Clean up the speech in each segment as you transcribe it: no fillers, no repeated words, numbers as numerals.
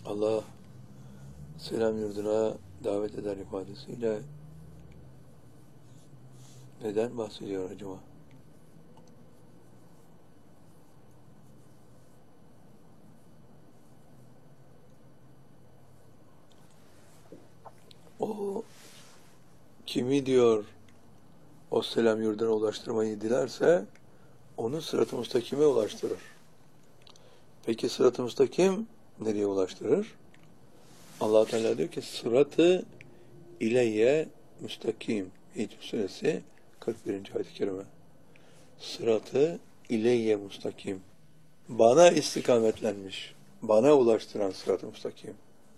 Allah selam yurduna davet eder ifadesiyle neden bahsediyor acaba? O kimi diyor o selam yurduna ulaştırmayı dilerse onu sırat-ı müstakime ulaştırır. Peki sırat-ı müstakim nereye ulaştırır? Allah Teala diyor ki sıratı ileyye müstakim. Hicr suresi 41. ayet-i kerime. Sıratı ileyye müstakim. Bana istikametlenmiş. Bana ulaştıran sırat-ı müstakim.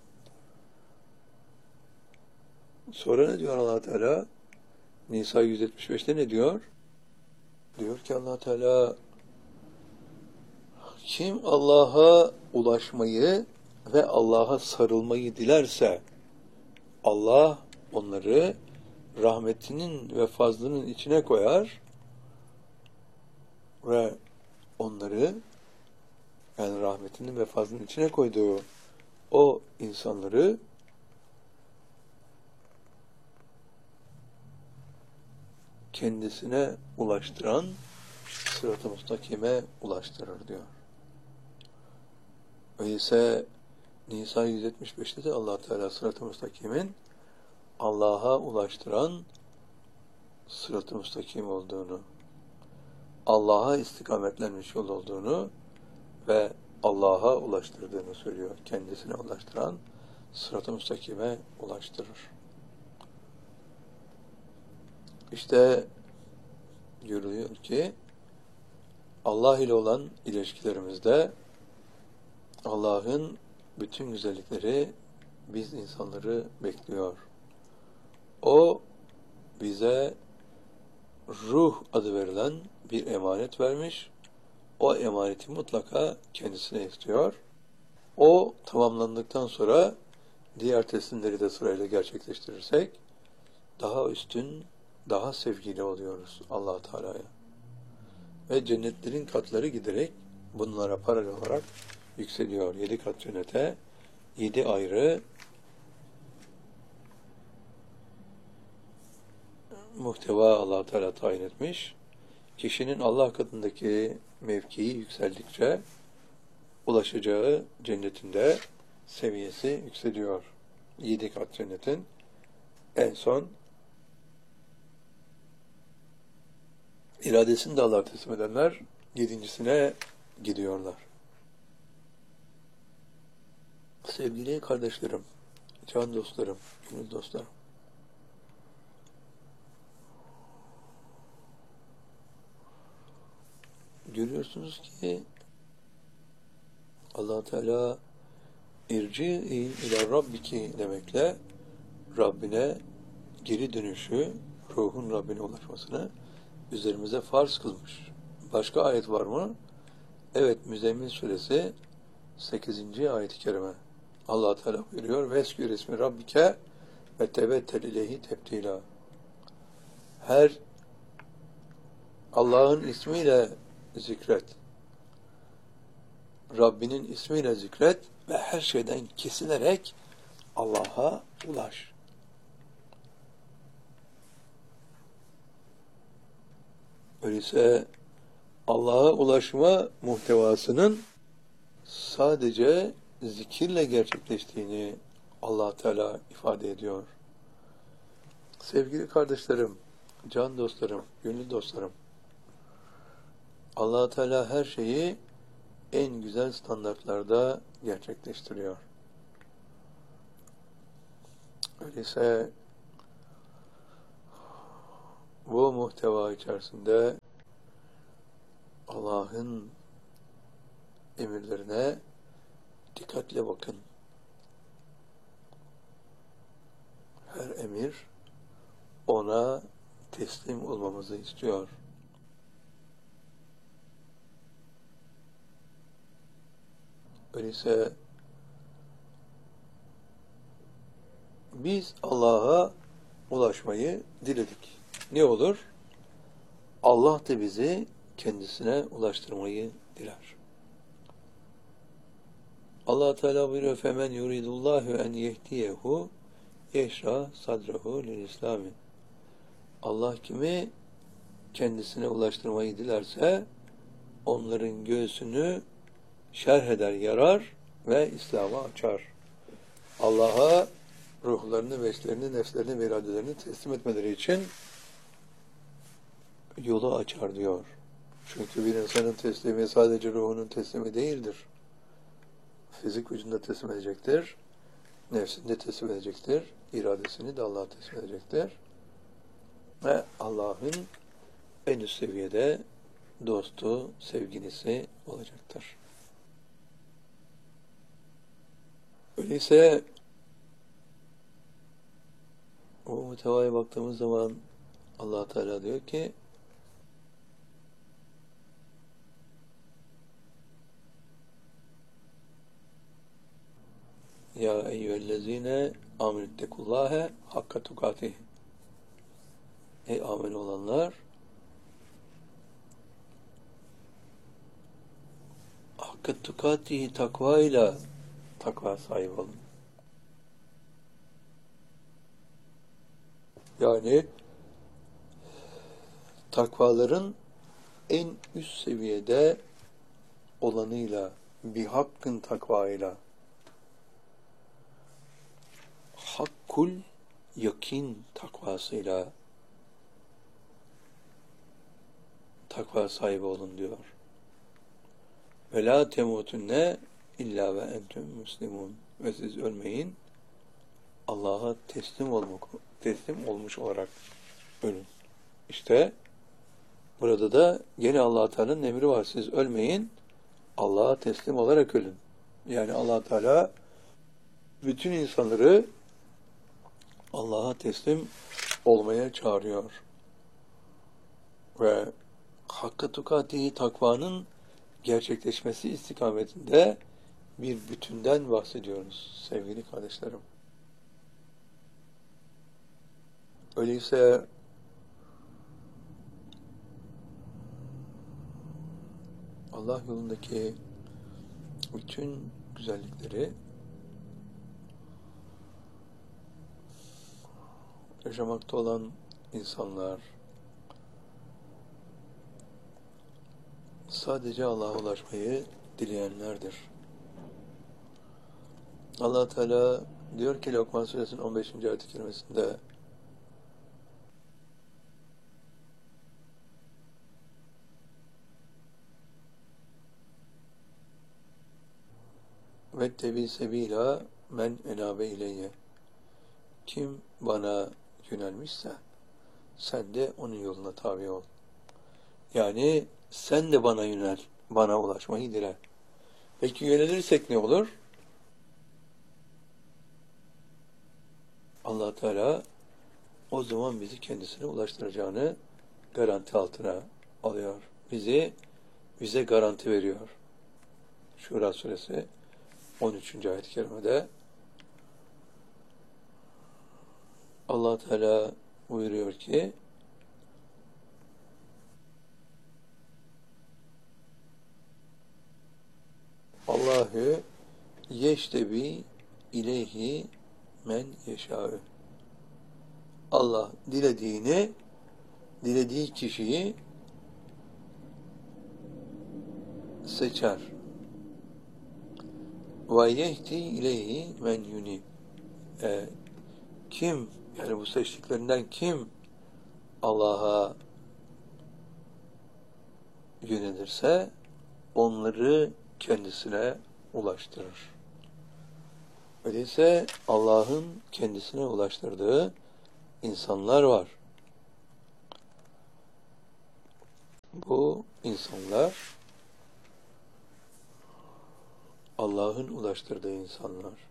Sonra ne diyor Allah Teala? Nisa 175'te ne diyor? Diyor ki Allah Teala kim Allah'a ulaşmayı ve Allah'a sarılmayı dilerse Allah onları rahmetinin ve fazlının içine koyar ve onları yani rahmetinin ve fazlının içine koyduğu o insanları kendisine ulaştıran sırat-ı müstakime ulaştırır diyor. Öyleyse Nisa 175'te de Allah Teala sırat-ı müstakimin Allah'a ulaştıran sırat-ı müstakim olduğunu, Allah'a istikametlenmiş yol olduğunu ve Allah'a ulaştırdığını söylüyor. Kendisine ulaştıran sırat-ı müstakime ulaştırır. İşte görülüyor ki Allah ile olan ilişkilerimizde Allah'ın bütün güzellikleri biz insanları bekliyor. O bize ruh adı verilen bir emanet vermiş. O emaneti mutlaka kendisine istiyor. O tamamlandıktan sonra diğer teslimleri de sırayla gerçekleştirirsek daha üstün, daha sevgili oluyoruz Allah Teala'ya. Ve cennetlerin katları giderek bunlara paralel olarak yükseliyor. 7 kat cennete 7 ayrı muhteva Allah Teala tayin etmiş. Kişinin Allah katındaki mevkii yükseldikçe ulaşacağı cennetinde seviyesi yükseliyor. 7 kat cennetin en son iradesini de Allah'a teslim edenler 7.sine gidiyorlar. Sevgili kardeşlerim, can dostlarım, gönül dostlarım. Görüyorsunuz ki Allah Teala irci'i ila rabbiki demekle Rabbine geri dönüşü, ruhun Rabbine ulaşmasını üzerimize farz kılmış. Başka ayet var mı? Evet, Müzzemmil suresi 8. ayet-i kerime. Allah Teala buyuruyor: "Veskür ismi rabbike ve tebettel ileyhi tebtila." Her Allah'ın ismiyle zikret. Rabbinin ismiyle zikret ve her şeyden kesilerek Allah'a ulaş. Öyleyse Allah'a ulaşma muhtevasının sadece zikirle gerçekleştiğini Allah Teala ifade ediyor. Sevgili kardeşlerim, can dostlarım, gönül dostlarım, Allah Teala her şeyi en güzel standartlarda gerçekleştiriyor. Öyleyse bu muhteva içerisinde Allah'ın emirlerine dikkatle bakın. Her emir ona teslim olmamızı istiyor. Öyleyse biz Allah'a ulaşmayı diledik. Ne olur? Allah da bizi kendisine ulaştırmayı diler. Allah Teala buyuruyor femen yuridullahu en yehdiyehu yeşra sadrehu lil İslami. Allah kimi kendisine ulaştırmayı dilerse onların göğsünü şerh eder, yarar ve İslam'a açar. Allah'a ruhlarını, beşlerini, nefslerini ve iradelerini teslim etmeleri için yolu açar diyor. Çünkü bir insanın teslimi sadece ruhunun teslimi değildir. Fizik vücudunda teslim edecektir. Nefsini de teslim edecektir. İradesini de Allah'a teslim edecektir. Ve Allah'ın en üst seviyede dostu, sevgilisi olacaktır. Öyleyse o muhtevaya baktığımız zaman Allah Teala diyor ki ya eyyühellezine amenüttekullâhe hakka tukatih. Ey amin olanlar, hakka tukatihi takvayla takva sahibi olun. Yani takvaların en üst seviyede olanıyla, bir hakkın takvayla, hakkul yakin takvasıyla takva sahibi olun diyor. Ve la temutunne illa ve entüm müslimun. Ve siz ölmeyin, Allah'a teslim olmuş olarak ölün. İşte burada da yine Allah Teala'nın emri var. Siz ölmeyin, Allah'a teslim olarak ölün. Yani Allah Teala bütün insanları Allah'a teslim olmaya çağırıyor. Ve hakka tukatihi takvanın gerçekleşmesi istikametinde bir bütünden bahsediyoruz sevgili kardeşlerim. Öyleyse Allah yolundaki bütün güzellikleri yaşamakta olan insanlar sadece Allah'a ulaşmayı dileyenlerdir. Allah Teala diyor ki Lokman Suresinin 15. ayet-i kerimesinde vettebi sebila men enabe ileyye. Kim bana yönelmişse sen de onun yoluna tabi ol. Yani sen de bana yönel, bana ulaşmayı dile. Peki yönelirsek ne olur? Allah Teala o zaman bizi kendisine ulaştıracağını garanti altına alıyor. Bize garanti veriyor. Şura suresi 13. ayet-i kerimede Allah Teala buyuruyor ki Allahu yeştebi ileyhi men yeşâ'ü. Allah dilediği kişiyi seçer. Ve yehdi ileyhi men yunib. Kim, yani bu seçtiklerinden kim Allah'a yönelirse onları kendisine ulaştırır. Öyleyse Allah'ın kendisine ulaştırdığı insanlar var. Bu insanlar Allah'ın ulaştırdığı insanlar.